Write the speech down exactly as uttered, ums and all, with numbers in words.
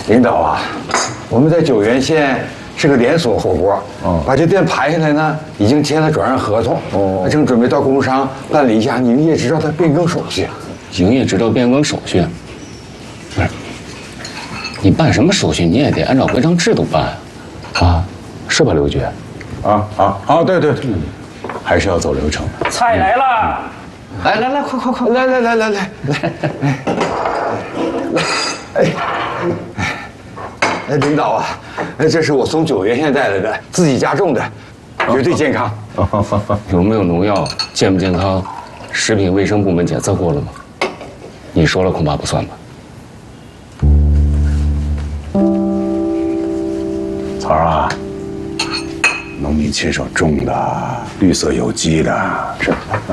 领导啊，我们在九原县是个连锁火锅，哦，把这店排下来呢，已经签了转让合同，哦，正准备到工商办理一下营业执照的变更手续。 营业执照变更手续，不是，你办什么手续你也得按照规章制度办啊，啊，是吧，刘局？ 啊啊啊！对对对，还是要走流程的。 菜来了， 来来来，快快快，来来来来来来，哎哎哎，领导啊，这是我从九原县带来的，自己家种的，绝对健康。 有没有农药？健不健康？食品卫生部门检测过了吗？你说了恐怕不算吧。 草儿啊，农民亲手种的，绿色有机的，是。